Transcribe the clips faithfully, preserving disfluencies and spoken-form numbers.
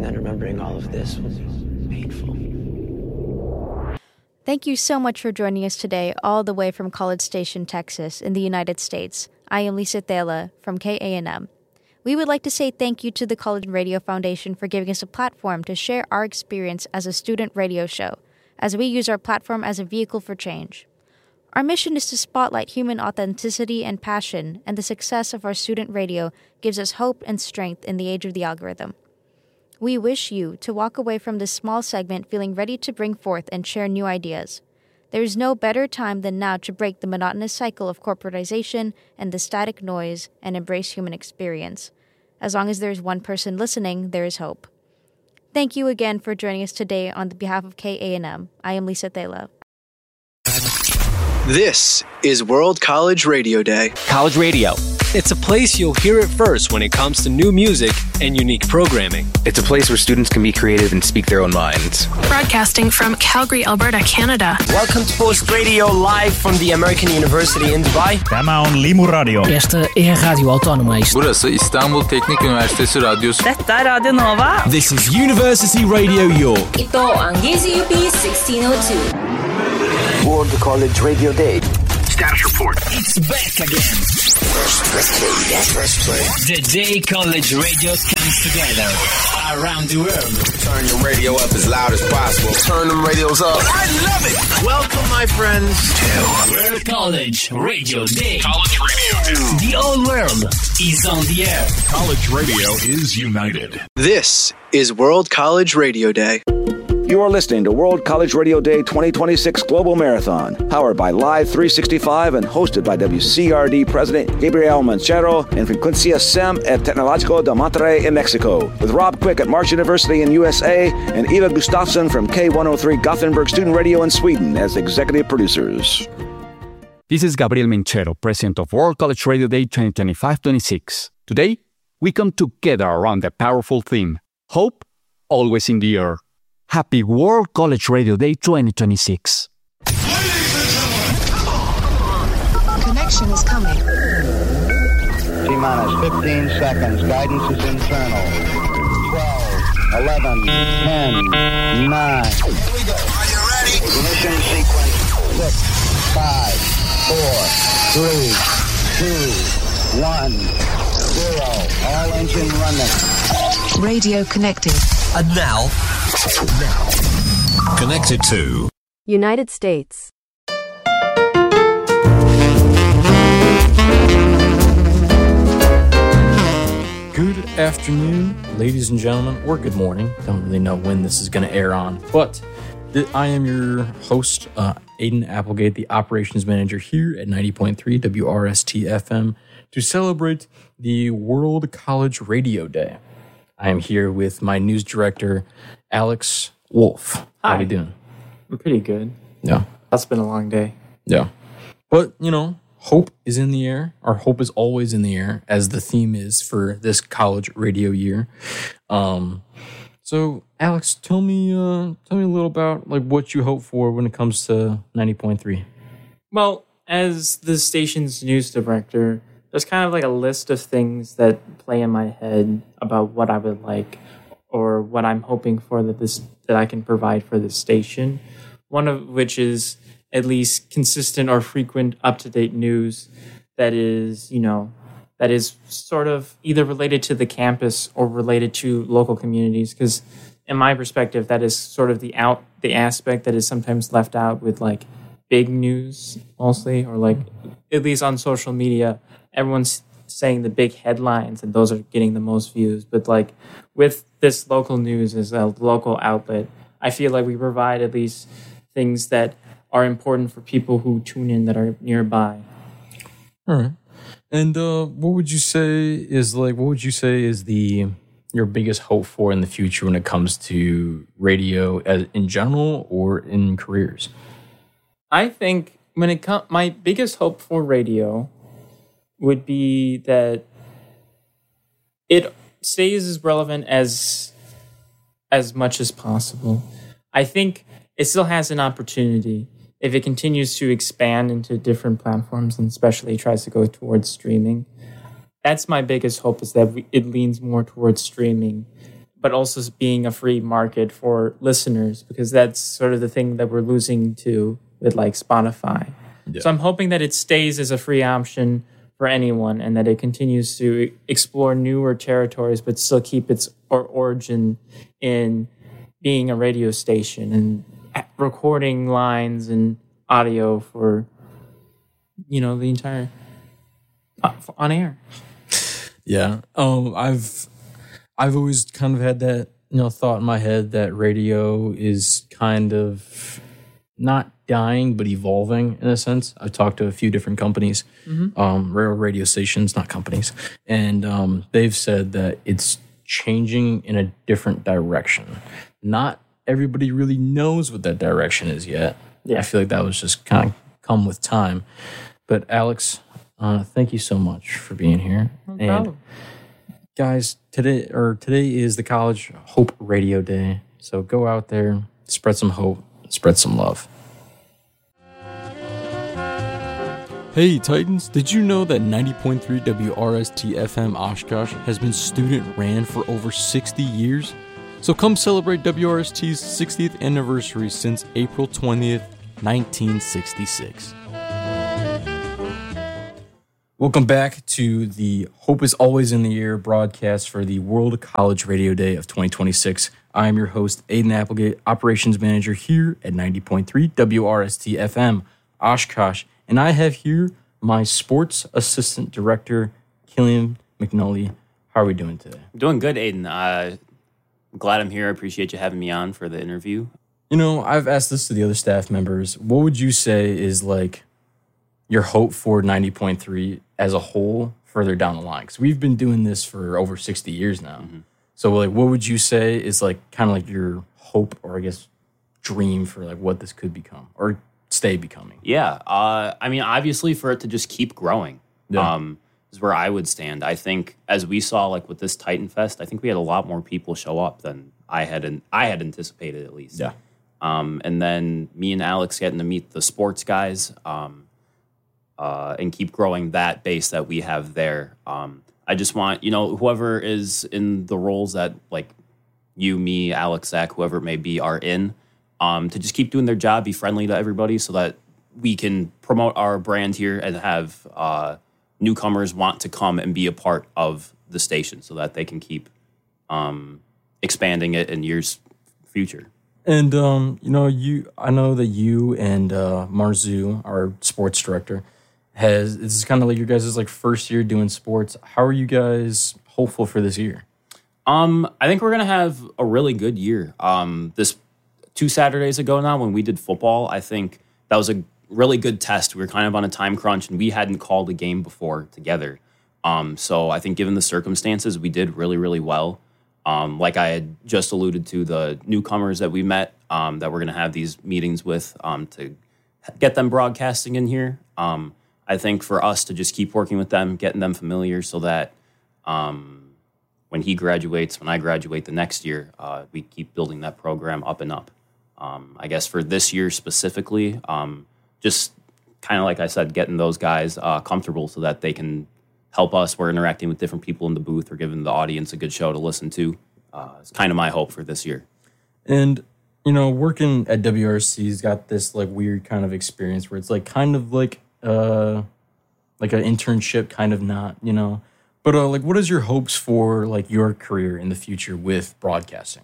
And then remembering all of this was painful. Thank you so much for joining us today, all the way from College Station, Texas, in the United States. I am Lisa Thela from K A N M. We would like to say thank you to the College Radio Foundation for giving us a platform to share our experience as a student radio show, as we use our platform as a vehicle for change. Our mission is to spotlight human authenticity and passion, and the success of our student radio gives us hope and strength in the age of the algorithm. We wish you to walk away from this small segment feeling ready to bring forth and share new ideas. There is no better time than now to break the monotonous cycle of corporatization and the static noise and embrace human experience. As long as there is one person listening, there is hope. Thank you again for joining us today on the behalf of K A N M. I am Lisa Thela. This is World College Radio Day. College Radio. It's a place you'll hear it first when it comes to new music and unique programming. It's a place where students can be creative and speak their own minds. Broadcasting from Calgary, Alberta, Canada. Welcome to Post Radio live from the American University in Dubai. Tämä on Limu Radio. Este é a Rádio Autónoma. Burası İstanbul Teknik Üniversitesi Radyosu. Detta är Radio Nova. This is University Radio York. Ito ang G Z U P sixteen oh two. World College Radio Day. Status report. It's back again. Press, press play. Press play. The day college radio comes together around the world. Turn your radio up as loud as possible. Turn them radios up. I love it. Welcome, my friends, to World College Radio Day. College Radio Day. The whole world is on the air. College radio is united. This is World College Radio Day. You are listening to World College Radio Day twenty twenty-six Global Marathon, powered by Live three sixty-five and hosted by W C R D President Gabriel Manchero and Frecuencia SEM at Tecnológico de Monterrey in Mexico, with Rob Quick at March University in U S A and Eva Gustafsson from K one oh three Gothenburg Student Radio in Sweden as executive producers. This is Gabriel Manchero, President of World College Radio Day twenty twenty-five twenty-six. Today, we come together around the powerful theme, Hope, Always in the Air. Happy World College Radio Day twenty twenty-six. Connection is coming. T-minus fifteen seconds. Guidance is internal. twelve, eleven, ten, nine. Here we go. Are you ready? Ignition sequence. six, five, four, three, two, one, zero. All engine running. Radio connected. And now... Now, connected to United States. Good afternoon, ladies and gentlemen, or good morning. Don't really know when this is going to air on, but th- I am your host, uh, Aiden Applegate, the operations manager here at ninety point three W R S T F M to celebrate the World College Radio Day. I am here with my news director, Alex Wolf. How Hi. are you doing? I'm pretty good. Yeah. That's been a long day. Yeah. But, you know, hope is in the air. Our hope is always in the air, as the theme is for this college radio year. Um, so, Alex, tell me uh, tell me a little about like what you hope for when it comes to ninety point three. Well, as the station's news director, there's kind of like a list of things that play in my head about what I would like or what I'm hoping for that this that I can provide for this station. One of which is at least consistent or frequent up-to-date news that is, you know, that is sort of either related to the campus or related to local communities. Because in my perspective, that is sort of the out the aspect that is sometimes left out with like big news mostly, or like at least on social media. Everyone's saying the big headlines and those are getting the most views. But like with this local news as a local outlet, I feel like we provide at least things that are important for people who tune in that are nearby. All right. And uh, what would you say is like, what would you say is the, your biggest hope for in the future when it comes to radio as in general or in careers? I think when it comes, my biggest hope for radio would be that it stays as relevant as as much as possible. I think it still has an opportunity if it continues to expand into different platforms and especially tries to go towards streaming. That's my biggest hope, is that we, it leans more towards streaming. but also being a free market for listeners, because that's sort of the thing that we're losing to with like Spotify. Yeah. So I'm hoping that it stays as a free option for anyone, and that it continues to explore newer territories, but still keep its or origin in being a radio station and recording lines and audio for, you know, the entire uh, on air. Yeah. Um, I've I've always kind of had that, you know, thought in my head that radio is kind of not dying, but evolving in a sense. I've talked to a few different companies, mm-hmm. um, rail radio stations, not companies, and um, they've said that it's changing in a different direction. Not everybody really knows what that direction is yet. Yeah. I feel like that was just kind of come with time. But Alex, uh, thank you so much for being here. No and problem. Guys, today or today is the College Hope Radio Day. So go out there, spread some hope, spread some love. Hey Titans, did you know that ninety point three W R S T F M Oshkosh has been student ran for over sixty years? So come celebrate W R S T's sixtieth anniversary since April twentieth, nineteen sixty-six. Welcome back to the Hope is Always in the Air broadcast for the World College Radio Day of twenty twenty-six. I am your host, Aiden Applegate, Operations Manager here at ninety point three W R S T F M Oshkosh. And I have here my Sports Assistant Director, Killian McNully. How are we doing today? Doing good, Aiden. Uh, glad I'm here. I appreciate you having me on for the interview. You know, I've asked this to the other staff members. What would you say is like your hope for ninety point three as a whole further down the line? Because we've been doing this for over sixty years now. Mm-hmm. So like, what would you say is like kind of like your hope, or I guess dream for like what this could become or stay becoming? Yeah. Uh, I mean, obviously for it to just keep growing yeah. um, is where I would stand. I think as we saw like with this Titan Fest, I think we had a lot more people show up than I had an, I had anticipated at least. Yeah. Um, and then me and Alex getting to meet the sports guys um, uh, and keep growing that base that we have there. Um, I just want, you know, whoever is in the roles that like you, me, Alex, Zach, whoever it may be, are in, Um, to just keep doing their job, be friendly to everybody so that we can promote our brand here and have uh, newcomers want to come and be a part of the station so that they can keep um, expanding it in years future. And, um, you know, you, I know that you and uh, Marzu, our sports director, has, this is kind of like your guys' like first year doing sports. How are you guys hopeful for this year? Um, I think we're going to have a really good year. Um, this Two Saturdays ago now, when we did football, I think that was a really good test. We were kind of on a time crunch, and we hadn't called a game before together. Um, so I think given the circumstances, we did really, really well. Um, like I had just alluded to, the newcomers that we met, um, that we're going to have these meetings with um, to get them broadcasting in here. Um, I think for us to just keep working with them, getting them familiar so that um, when he graduates, when I graduate the next year, uh, we keep building that program up and up. Um, I guess for this year specifically, um, just kind of like I said, getting those guys uh, comfortable so that they can help us. We're interacting with different people in the booth. We're giving the audience a good show to listen to. Uh, it's kind of my hope for this year. And, you know, working at W R C has got this like weird kind of experience where it's like kind of like uh, like an internship, kind of not, you know. But uh, like, what is your hopes for like your career in the future with broadcasting?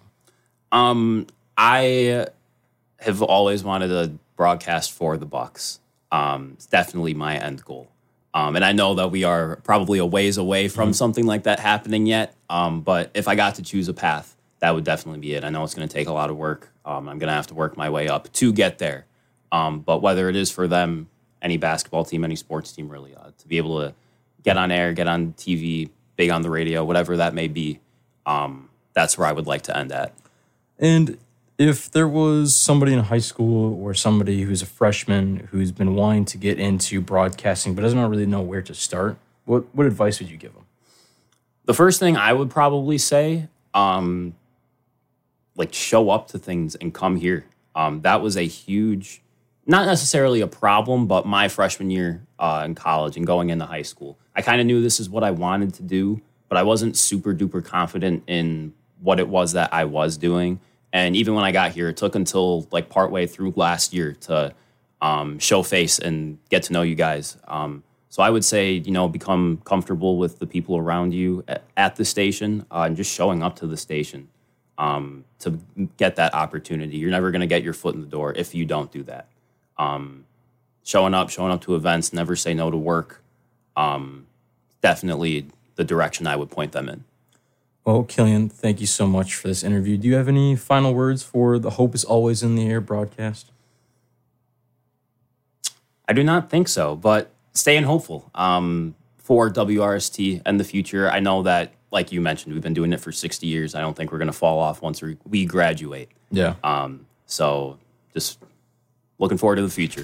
Um, I have always wanted to broadcast for the Bucks. Um, it's definitely my end goal. Um, and I know that we are probably a ways away from mm-hmm. something like that happening yet. Um, but if I got to choose a path, that would definitely be it. I know it's going to take a lot of work. Um, I'm going to have to work my way up to get there. Um, but whether it is for them, any basketball team, any sports team, really, uh, to be able to get on air, get on T V, big on the radio, whatever that may be, um, that's where I would like to end at. And if there was somebody in high school or somebody who's a freshman who's been wanting to get into broadcasting but doesn't really know where to start, what, what advice would you give them? The first thing I would probably say, um, like show up to things and come here. Um, that was a huge, not necessarily a problem, but my freshman year uh, in college and going into high school, I kind of knew this is what I wanted to do, but I wasn't super duper confident in what it was that I was doing. And even when I got here, it took until like partway through last year to um, show face and get to know you guys. Um, so I would say, you know, become comfortable with the people around you at, at the station uh, and just showing up to the station um, to get that opportunity. You're never going to get your foot in the door if you don't do that. Um, showing up, showing up to events, never say no to work. Um, definitely the direction I would point them in. Well, Killian, thank you so much for this interview. Do you have any final words for the Hope is Always in the Air broadcast? I do not think so, but staying hopeful um, for W R S T and the future. I know that, like you mentioned, we've been doing it for sixty years. I don't think we're going to fall off once we, we graduate. Yeah. Um, so just looking forward to the future.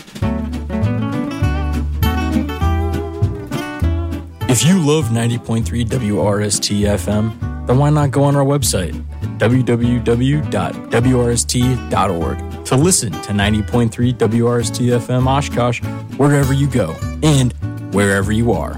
If you love ninety point three W R S T F M, then why not go on our website, w w w dot w r s t dot org, to listen to ninety point three W R S T F M Oshkosh wherever you go and wherever you are.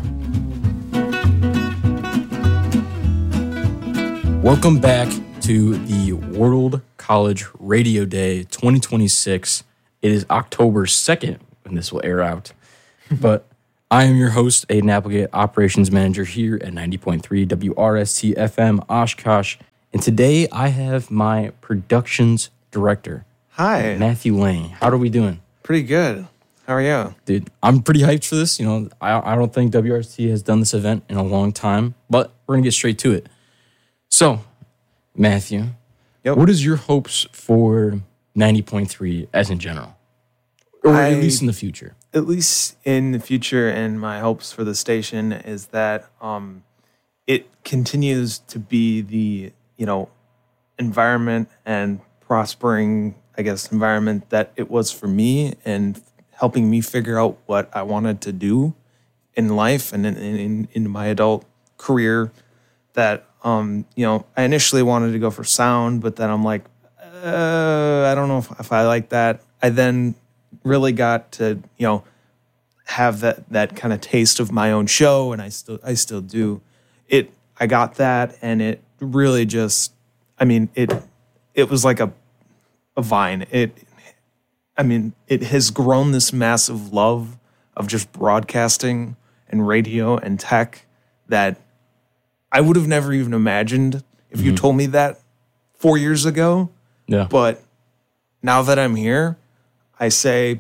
Welcome back to the World College Radio Day twenty twenty-six. It is October second when this will air out, but I am your host, Aiden Applegate, Operations Manager here at ninety point three W R S T F M Oshkosh. And today I have my Productions Director. Hi. Matthew Lane. How are we doing? Pretty good. How are you? Dude, I'm pretty hyped for this. You know, I, I don't think W R S T has done this event in a long time, but we're going to get straight to it. So, Matthew, yep. What is your hopes for ninety point three as in general? Or I, at least in the future? At least in the future, and my hopes for the station is that um, it continues to be the, you know, environment and prospering, I guess, environment that it was for me, and helping me figure out what I wanted to do in life and in, in, in my adult career. That, um, you know, I initially wanted to go for sound, but then I'm like, uh, I don't know if, if I like that. I then really got to, you know, have that that kind of taste of my own show, and I still I still do. It I got that, and it really just, I mean, it it was like a a vine. It I mean, it has grown this massive love of just broadcasting and radio and tech that I would have never even imagined if mm-hmm. you told me that four years ago. Yeah. But now that I'm here, I say,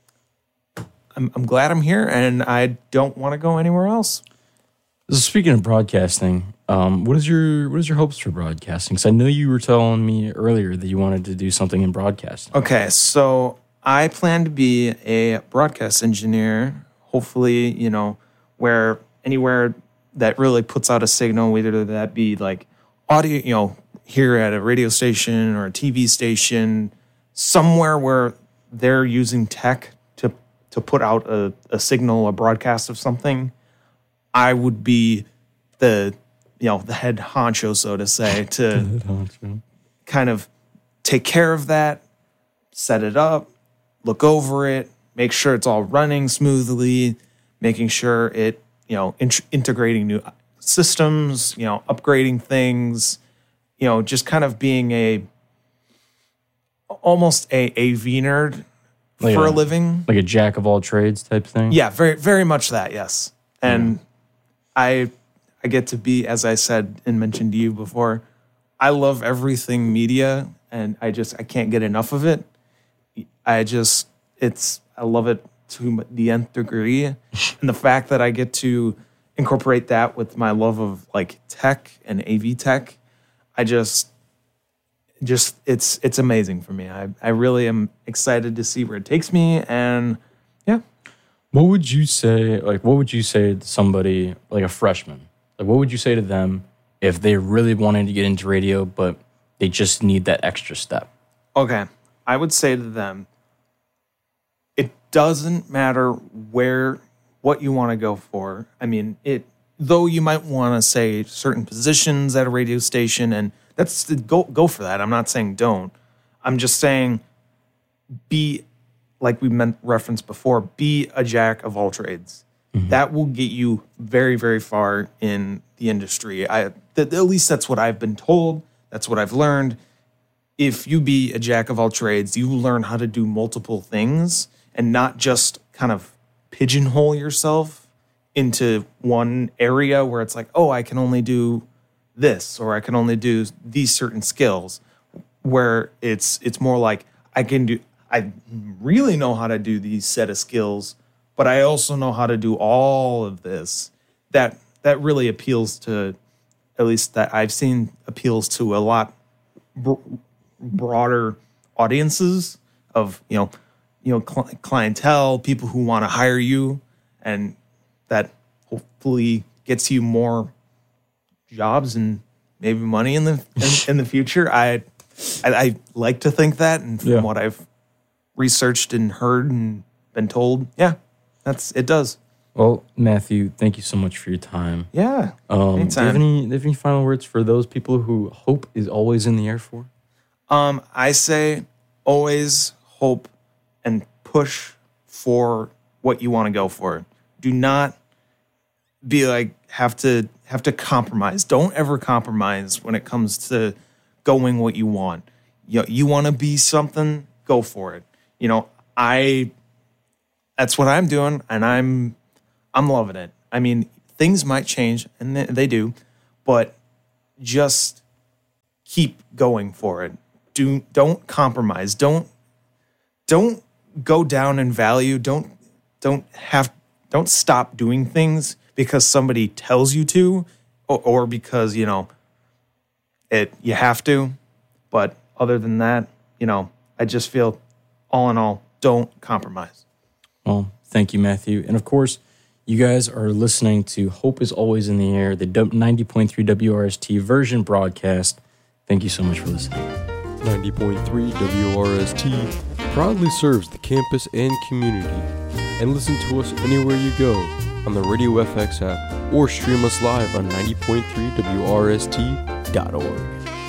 I'm, I'm glad I'm here, and I don't want to go anywhere else. So speaking of broadcasting, um, what is your what is your hopes for broadcasting? Because I know you were telling me earlier that you wanted to do something in broadcasting. Okay, so I plan to be a broadcast engineer. Hopefully, you know, where anywhere that really puts out a signal, whether that be like audio, you know, here at a radio station or a T V station, somewhere where they're using tech to to put out a, a signal, a broadcast of something. I would be the, you know, the head honcho, so to say, to kind of take care of that, set it up, look over it, make sure it's all running smoothly, making sure it, you know, in- integrating new systems, you know, upgrading things, you know, just kind of being a, almost a A V nerd like for a, a living. Like a jack of all trades type thing? Yeah, very, very much that, yes. And yeah. I I get to be, as I said and mentioned to you before, I love everything media, and I just, I can't get enough of it. I just, it's, I love it to the nth degree. And the fact that I get to incorporate that with my love of like tech and A V tech, I just, just, it's, it's amazing for me. I, I really am excited to see where it takes me, and yeah. What would you say, like, what would you say to somebody, like a freshman? Like, what would you say to them if they really wanted to get into radio, but they just need that extra step? Okay. I would say to them, it doesn't matter where, what you want to go for. I mean, it, though you might want to say certain positions at a radio station, and that's, go, go for that. I'm not saying don't. I'm just saying be, like we meant referenced before, be a jack of all trades. Mm-hmm. That will get you very, very far in the industry. I, th- at least that's what I've been told. That's what I've learned. If you be a jack of all trades, you learn how to do multiple things and not just kind of pigeonhole yourself into one area where it's like, oh, I can only do this, or I can only do these certain skills, where it's it's more like I can do, I really know how to do these set of skills, but I also know how to do all of this. That that really appeals to, at least that I've seen, appeals to a lot br- broader audiences of, you know, you know, cl- clientele, people who want to hire you, and that hopefully gets you more jobs and maybe money in the in, in the future. I, I I like to think that, and from Yeah. what I've researched and heard and been told, yeah, that's it does. Well, Matthew, thank you so much for your time. Yeah, Um, do you have anytime. any, do you have any final words for those people who hope is always in the air for? Um, I say always hope and push for what you want to go for. Do not be like have to have to compromise. Don't ever compromise when it comes to going what you want. You you want to be something, go for it. You know, I that's what I'm doing, and I'm I'm loving it. I mean, things might change, and they, they do, but just keep going for it. Do don't compromise. Don't don't go down in value. Don't don't have don't stop doing things because somebody tells you to, or, or because, you know, it you have to. But other than that, you know, I just feel, all in all, don't compromise. Well, thank you, Matthew. And of course, you guys are listening to Hope is Always in the Air, the ninety point three W R S T version broadcast. Thank you so much for listening. ninety point three W R S T proudly serves the campus and community. And listen to us anywhere you go on the Radio F X app, or stream us live on ninety point three W R S T dot org.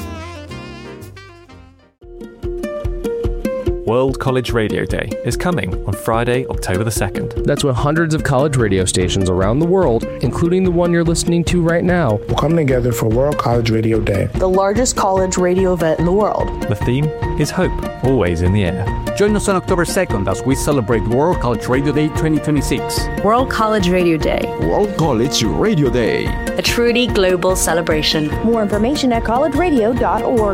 World College Radio Day is coming on Friday, October the second. That's when hundreds of college radio stations around the world, including the one you're listening to right now, will come together for World College Radio Day, the largest college radio event in the world. The theme is Hope, Always in the Air. Join us on October second as we celebrate World College Radio Day twenty twenty-six. World College Radio Day. World College Radio Day. A truly global celebration. More information at college radio dot org.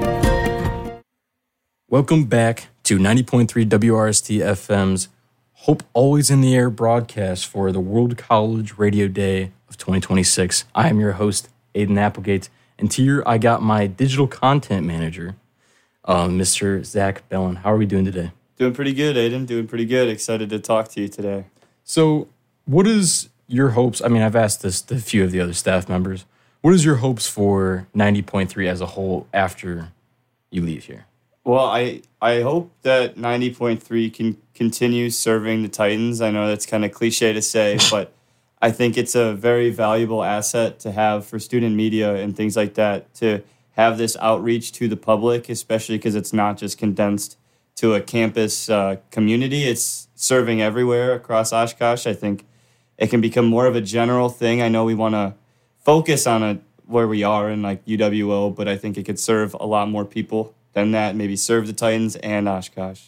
Welcome back to ninety point three W R S T F M's Hope Always in the Air broadcast for the World College Radio Day of twenty twenty-six. I am your host, Aiden Applegate, and here I got my digital content manager, uh, Mister Zach Bellin. How are we doing today? Doing pretty good, Aiden. Doing pretty good. Excited to talk to you today. So, what is your hopes? I mean, I've asked this to a few of the other staff members. What is your hopes for ninety point three as a whole after you leave here? Well, I, I hope that ninety point three can continue serving the Titans. I know that's kind of cliche to say, but I think it's a very valuable asset to have for student media and things like that, to have this outreach to the public, especially because it's not just condensed to a campus uh, community. It's serving everywhere across Oshkosh. I think it can become more of a general thing. I know we want to focus on it where we are in like U W O, but I think it could serve a lot more people than that, maybe serve the Titans and Oshkosh.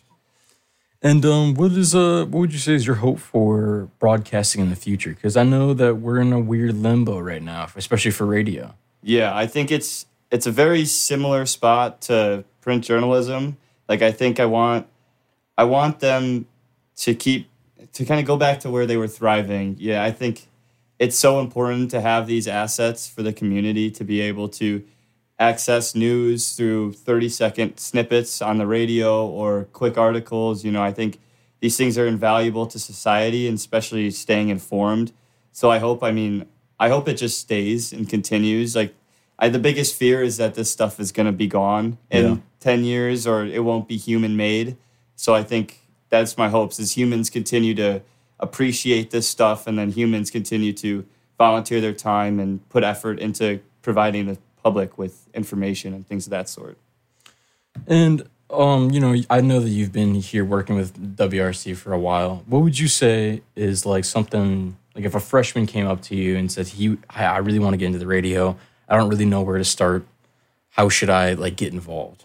And um, what is uh, what would you say is your hope for broadcasting in the future? Because I know that we're in a weird limbo right now, especially for radio. Yeah, I think it's it's a very similar spot to print journalism. Like I think I want I want them to keep to kind of go back to where they were thriving. Yeah, I think it's so important to have these assets for the community to be able to access news through thirty second snippets on the radio or quick articles. You know, I think these things are invaluable to society, and especially staying informed. So I hope, I mean, I hope it just stays and continues. Like, I, the biggest fear is that this stuff is going to be gone in yeah. ten years, or it won't be human made. So I think that's my hopes, is humans continue to appreciate this stuff, and then humans continue to volunteer their time and put effort into providing the public with information and things of that sort. And, um, you know, I know that you've been here working with W R C for a while. What would you say is like something, like if a freshman came up to you and said, he, I really want to get into the radio, I don't really know where to start. how should I like get involved?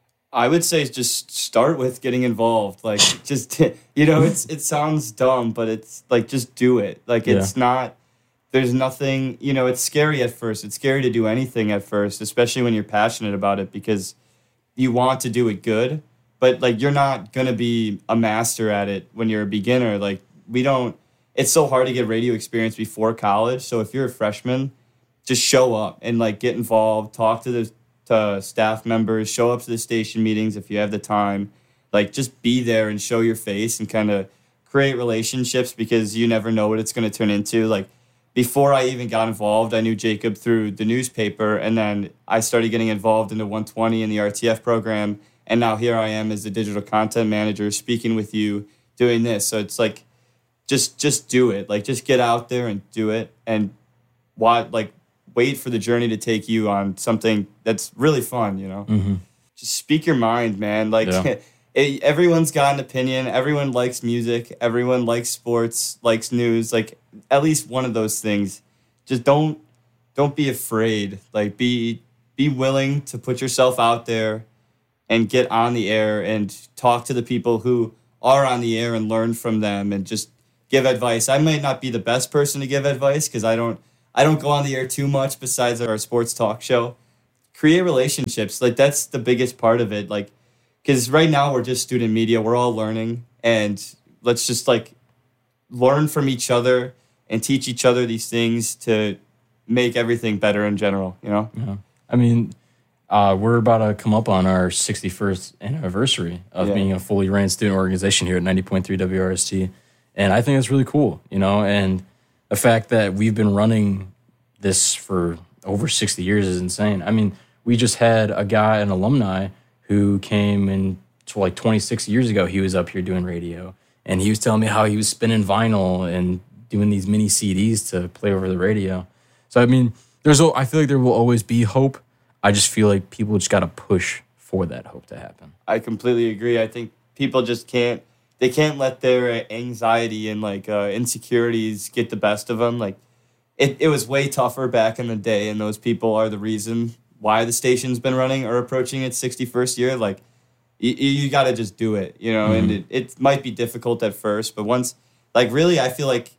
I would say just start with getting involved. Like, just, you know, it's it sounds dumb, but it's like, just do it. Like, it's yeah. not, there's nothing, you know, it's scary at first. It's scary to do anything at first, especially when you're passionate about it, because you want to do it good, but like, you're not going to be a master at it when you're a beginner. Like, we don't, it's so hard to get radio experience before college. So if you're a freshman, just show up and like get involved, talk to the to staff members, show up to the station meetings if you have the time. Like, just be there and show your face and kind of create relationships, because you never know what it's going to turn into. Like, before I even got involved, I knew Jacob through the newspaper, and then I started getting involved in the one twenty and the R T F program, and now here I am as the digital content manager speaking with you, doing this. So it's like, just just do it. Like, just get out there and do it, and what like wait for the journey to take you on something that's really fun, you know? Mm-hmm. Just speak your mind, man. Like, yeah. it, everyone's got an opinion. Everyone likes music. Everyone likes sports, likes news. Like, at least one of those things. Just don't don't be afraid. Like, be be willing to put yourself out there and get on the air and talk to the people who are on the air and learn from them and just give advice. I might not be the best person to give advice because I don't I don't go on the air too much besides our sports talk show. Create relationships. Like, that's the biggest part of it. Like, because right now we're just student media. We're all learning. And let's just, like, learn from each other and teach each other these things to make everything better in general, you know? Yeah. I mean, uh, we're about to come up on our sixty-first anniversary of yeah. being a fully ran student organization here at ninety point three W R S T. And I think that's really cool, you know? And the fact that we've been running this for over sixty years is insane. I mean, we just had a guy, an alumni, who came in like twenty-six years ago. He was up here doing radio, and he was telling me how he was spinning vinyl and doing these mini C Ds to play over the radio. So, I mean, there's. I feel like there will always be hope. I just feel like people just got to push for that hope to happen. I completely agree. I think people just can't, they can't let their anxiety and like uh, insecurities get the best of them. Like, it, it was way tougher back in the day, and those people are the reason why the station's been running or approaching its sixty-first year. Like, you, you got to just do it, you know, mm-hmm. and it, it might be difficult at first, but once, like, really, I feel like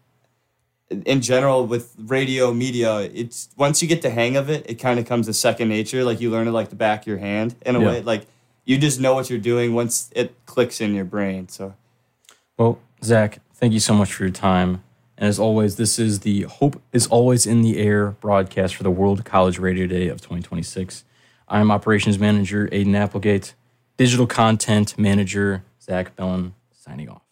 in general with radio media, it's once you get the hang of it, it kind of comes a second nature. Like, you learn it like the back of your hand in a yeah. way. Like, you just know what you're doing once it clicks in your brain. So, well, Zach, thank you so much for your time. And as always, this is the Hope is Always in the Air broadcast for the World College Radio Day of twenty twenty-six. I'm Operations Manager Aiden Applegate, Digital Content Manager Zach Bellin, signing off.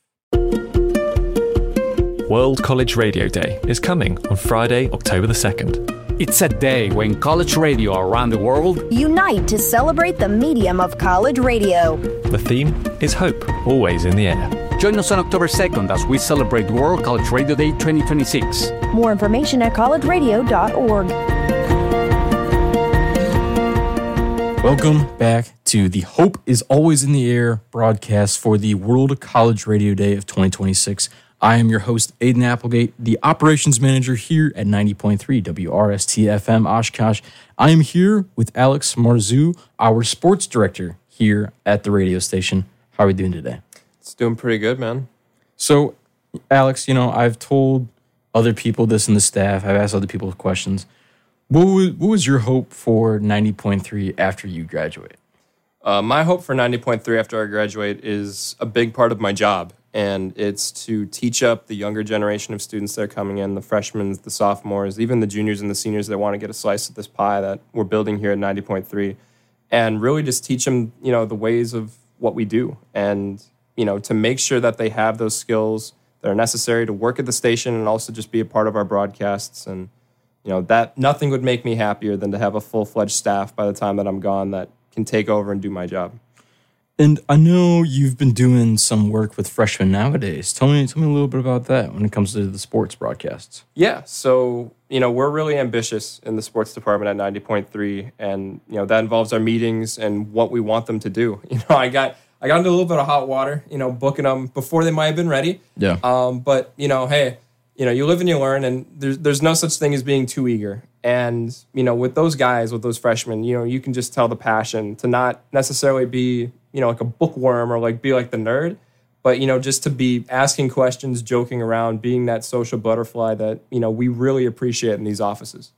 World College Radio Day is coming on Friday, October the second. It's a day when college radio around the world unite to celebrate the medium of college radio. The theme is Hope, Always in the Air. Join us on October second as we celebrate World College Radio Day twenty twenty-six. More information at college radio dot org. Welcome back to the Hope is Always in the Air broadcast for the World College Radio Day of twenty twenty-six. I am your host, Aiden Applegate, the operations manager here at ninety point three W R S T F M Oshkosh. I am here with Alex Marzu, our sports director here at the radio station. How are we doing today? It's doing pretty good, man. So, Alex, you know, I've told other people this in the staff. I've asked other people questions. What was, what was your hope for ninety point three after you graduate? Uh, my hope for ninety point three after I graduate is a big part of my job. And it's to teach up the younger generation of students that are coming in, the freshmen, the sophomores, even the juniors and the seniors that want to get a slice of this pie that we're building here at ninety point three. And really just teach them, you know, the ways of what we do. And, you know, to make sure that they have those skills that are necessary to work at the station and also just be a part of our broadcasts. And, you know, that nothing would make me happier than to have a full-fledged staff by the time that I'm gone that can take over and do my job. And I know you've been doing some work with freshmen nowadays. Tell me, tell me a little bit about that when it comes to the sports broadcasts. Yeah, so, you know, we're really ambitious in the sports department at ninety point three, and, you know, that involves our meetings and what we want them to do. You know, I got I got into a little bit of hot water, you know, booking them before they might have been ready. Yeah. Um, but, you know, hey, you know, you live and you learn, and there's there's no such thing as being too eager. And, you know, with those guys, with those freshmen, you know, you can just tell the passion to not necessarily be, you know, like a bookworm or like be like the nerd, but, you know, just to be asking questions, joking around, being that social butterfly that, you know, we really appreciate in these offices.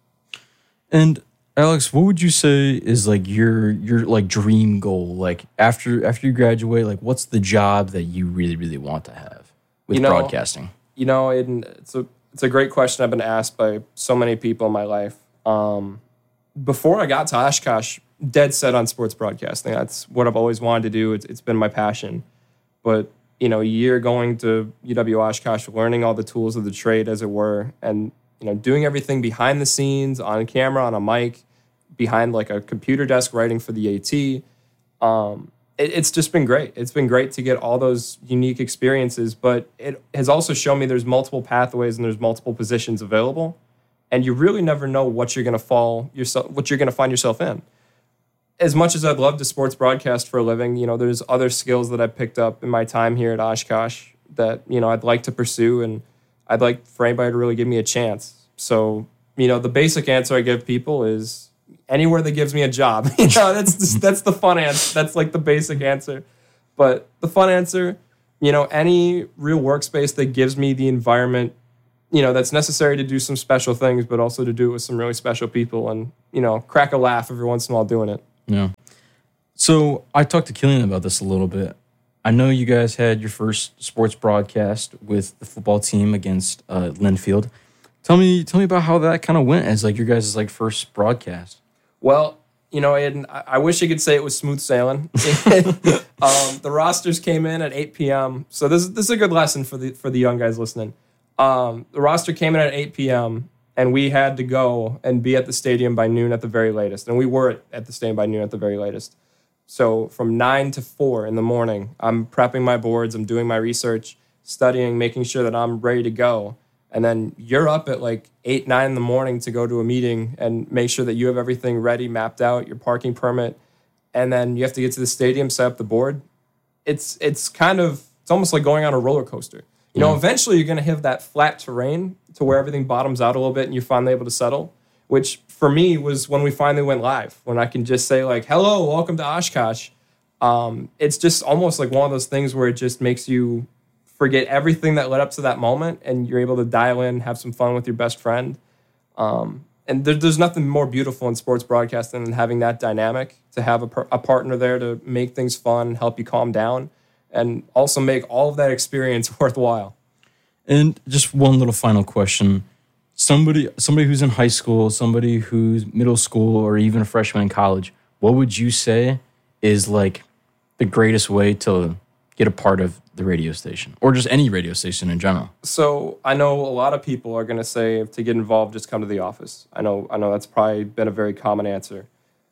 And Alex, what would you say is like your your like dream goal? Like after after you graduate, like what's the job that you really, really want to have with you know, broadcasting? You know, it, it's a it's a great question I've been asked by so many people in my life. Um, before I got to Oshkosh, dead set on sports broadcasting. That's what I've always wanted to do. It's, it's been my passion. But, you know, a year going to U W Oshkosh, learning all the tools of the trade, as it were, and, you know, doing everything behind the scenes, on camera, on a mic, behind like a computer desk, writing for the AT. Um, it, it's just been great. It's been great to get all those unique experiences, but it has also shown me there's multiple pathways and there's multiple positions available. And you really never know what you're going to fall yourself, what you're going to find yourself in. As much as I'd love to sports broadcast for a living, you know, there's other skills that I picked up in my time here at Oshkosh that, you know, I'd like to pursue, and I'd like for anybody to really give me a chance. So, you know, the basic answer I give people is anywhere that gives me a job. You know, that's just, that's the fun answer. That's like the basic answer. But the fun answer, you know, any real workspace that gives me the environment, you know, that's necessary to do some special things, but also to do it with some really special people and, you know, crack a laugh every once in a while doing it. Yeah. So I talked to Killian about this a little bit. I know you guys had your first sports broadcast with the football team against uh, Linfield. Tell me, tell me about how that kind of went as like your guys' like first broadcast. Well, you know, Aiden, I wish I could say it was smooth sailing. um, the rosters came in at eight p.m. So this, this is a good lesson for the for the young guys listening. Um, the roster came in at eight p.m. and we had to go and be at the stadium by noon at the very latest. And we were at the stadium by noon at the very latest. So from nine to four in the morning, I'm prepping my boards, I'm doing my research, studying, making sure that I'm ready to go. And then you're up at like eight, nine in the morning to go to a meeting and make sure that you have everything ready, mapped out, your parking permit. And then you have to get to the stadium, set up the board. It's it's kind of, it's almost like going on a roller coaster. You know, yeah. Eventually you're going to have that flat terrain to where everything bottoms out a little bit and you're finally able to settle, which for me was when we finally went live, when I can just say like, hello, welcome to Oshkosh. Um, it's just almost like one of those things where it just makes you forget everything that led up to that moment, and you're able to dial in, have some fun with your best friend. Um, and there, there's nothing more beautiful in sports broadcasting than having that dynamic, to have a, per, a partner there to make things fun, help you calm down, and also make all of that experience worthwhile. And just one little final question. Somebody, somebody who's in high school, somebody who's middle school, or even a freshman in college, what would you say is like the greatest way to get a part of the radio station, or just any radio station in general? So I know a lot of people are going to say to get involved, just come to the office. I know, I know that's probably been a very common answer.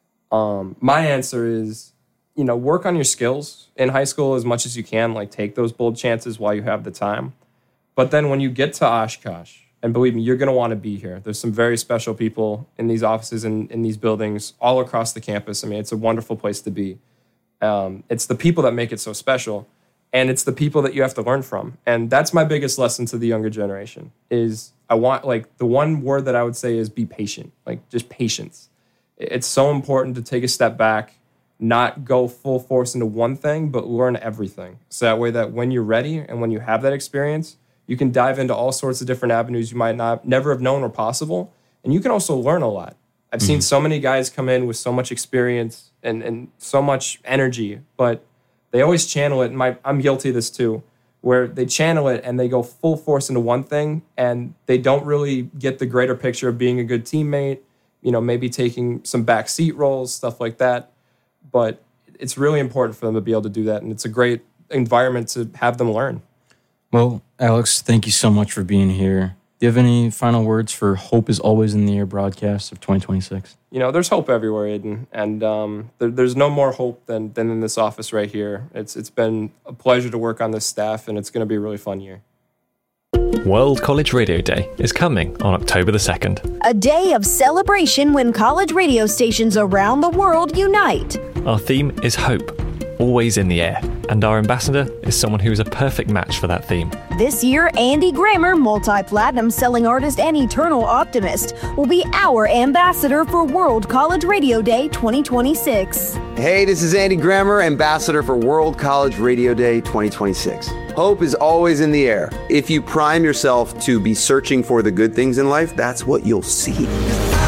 Um, my answer is, you know, work on your skills in high school as much as you can. Like, take those bold chances while you have the time. But then when you get to Oshkosh, and believe me, you're going to want to be here. There's some very special people in these offices and in these buildings all across the campus. I mean, it's a wonderful place to be. Um, it's the people that make it so special. And it's the people that you have to learn from. And that's my biggest lesson to the younger generation is I want, like, the one word that I would say is be patient, like just patience. It's so important to take a step back, not go full force into one thing, but learn everything. So that way that when you're ready and when you have that experience, you can dive into all sorts of different avenues you might not never have known were possible. And you can also learn a lot. I've mm-hmm. seen so many guys come in with so much experience and, and so much energy, but they always channel it, and my, I'm guilty of this too, where they channel it and they go full force into one thing, and they don't really get the greater picture of being a good teammate, you know, maybe taking some back seat roles, stuff like that. But it's really important for them to be able to do that, and it's a great environment to have them learn. Well, Alex, thank you so much for being here. Do you have any final words for Hope is Always in the Air broadcast of twenty twenty-six? You know, there's hope everywhere, Aiden, and um, there, there's no more hope than, than in this office right here. It's It's been a pleasure to work on this staff, and it's going to be a really fun year. World College Radio Day is coming on October the second. A day of celebration when college radio stations around the world unite. Our theme is hope. always in the air, and our ambassador is someone who is a perfect match for that theme. This year, Andy Grammer, multi-platinum selling artist and eternal optimist, will be our ambassador for World College Radio Day twenty twenty-six. Hey, this is Andy Grammer, ambassador for World College Radio Day twenty twenty-six. Hope is always in the air. If you prime yourself to be searching for the good things in life, that's what you'll see.